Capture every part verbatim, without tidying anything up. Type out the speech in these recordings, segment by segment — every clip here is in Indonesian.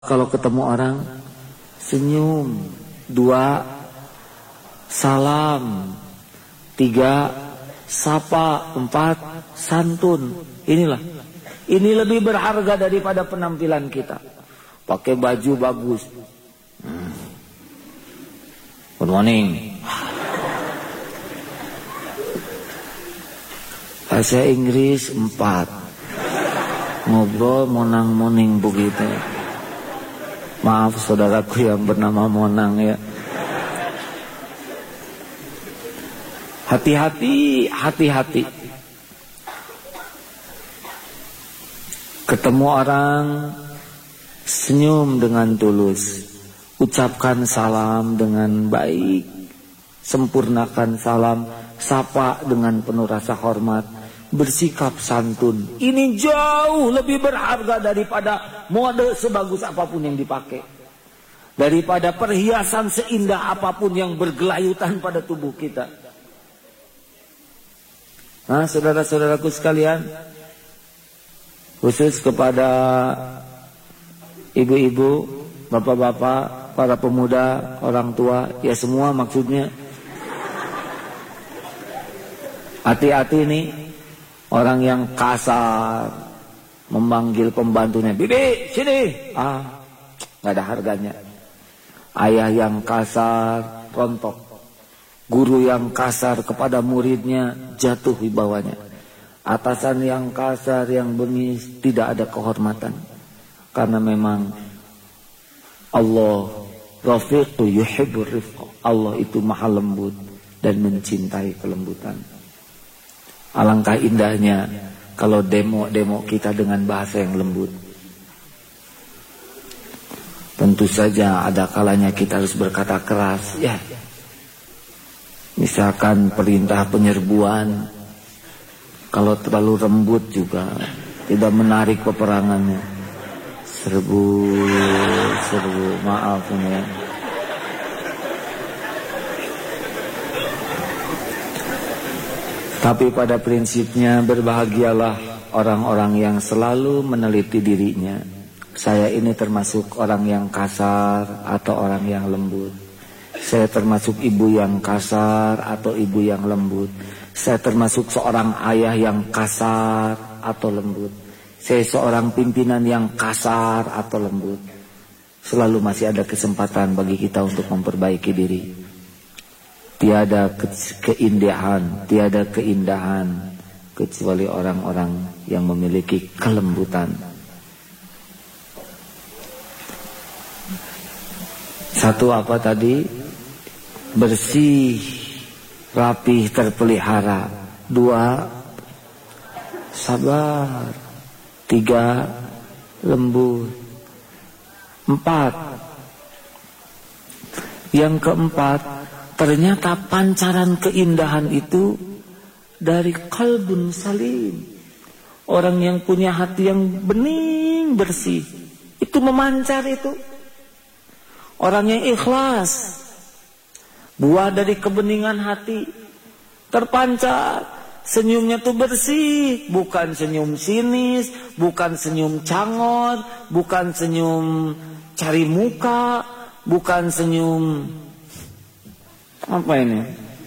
Kalau ketemu orang, senyum. Dua, salam. Tiga, sapa. Empat, santun. Inilah. Ini lebih berharga daripada penampilan kita. Pakai baju bagus. Hmm. Good morning. Bahasa Inggris empat. Ngobrol monang-moning begitu. Maaf saudaraku yang bernama Monang ya. Hati-hati, hati-hati. Ketemu orang, senyum dengan tulus. Ucapkan salam dengan baik. Sempurnakan salam. Sapa dengan penuh rasa hormat. Bersikap santun. Ini jauh lebih berharga daripada mode sebagus apapun yang dipakai. Daripada perhiasan seindah apapun yang bergelayutan pada tubuh kita. Nah, saudara-saudaraku sekalian, khusus kepada ibu-ibu, bapak-bapak, para pemuda, orang tua, ya semua maksudnya. Hati-hati nih. Orang yang kasar memanggil pembantunya, "Bibi, sini." Ah, nggak ada harganya. Ayah yang kasar rontok. Guru yang kasar kepada muridnya jatuh wibawanya. Atasan yang kasar, yang bengis, tidak ada kehormatan. Karena memang Allah Rafiqu yuhibbur rifqa. Allah itu maha lembut dan mencintai kelembutan. Alangkah indahnya kalau demo-demo kita dengan bahasa yang lembut. Tentu saja ada kalanya kita harus berkata keras, ya. Misalkan perintah penyerbuan, kalau terlalu lembut juga tidak menarik peperangannya. Serbu, serbu, maaf ini ya. Tapi pada prinsipnya berbahagialah orang-orang yang selalu meneliti dirinya. Saya ini termasuk orang yang kasar atau orang yang lembut. Saya termasuk ibu yang kasar atau ibu yang lembut. Saya termasuk seorang ayah yang kasar atau lembut. Saya seorang pimpinan yang kasar atau lembut. Selalu masih ada kesempatan bagi kita untuk memperbaiki diri. Tiada ke keindahan, tiada keindahan kecuali orang-orang yang memiliki kelembutan. Satu apa tadi? Bersih, rapih, terpelihara. Dua, sabar. Tiga, lembut. Empat, yang keempat, ternyata pancaran keindahan itu dari kalbun salim. Orang yang punya hati yang bening, bersih. Itu memancar itu. Orang yang ikhlas. Buah dari kebeningan hati. Terpancar. Senyumnya tuh bersih. Bukan senyum sinis. Bukan senyum cangor. Bukan senyum cari muka. Bukan senyum... apa ini?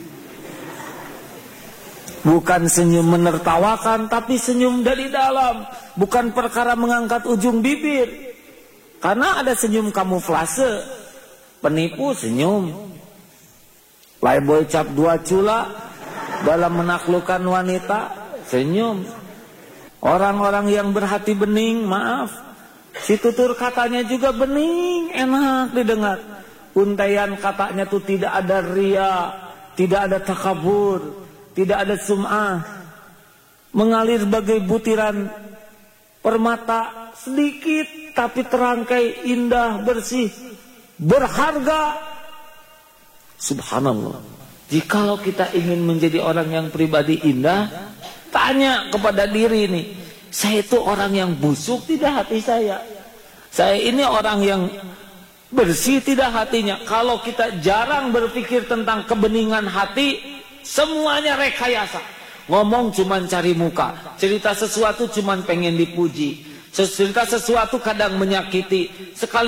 Bukan senyum menertawakan, tapi senyum dari dalam. Bukan perkara mengangkat ujung bibir. Karena ada senyum kamuflase. Penipu senyum. Playboy cap dua cula dalam menaklukkan wanita, senyum. Orang-orang yang berhati bening, maaf, si tutur katanya juga bening, enak didengar. Untaian katanya tuh tidak ada ria, tidak ada takabur, tidak ada sum'ah. Mengalir bagai butiran permata sedikit tapi terangkai indah, bersih, berharga. Subhanallah. Jikalau kita ingin menjadi orang yang pribadi indah, tanya kepada diri nih, saya itu orang yang busuk tidak hati saya? Saya ini orang yang bersih tidak hatinya? Kalau kita jarang berpikir tentang kebeningan hati, semuanya rekayasa. Ngomong cuman cari muka, cerita sesuatu cuman pengen dipuji, cerita sesuatu kadang menyakiti, sekali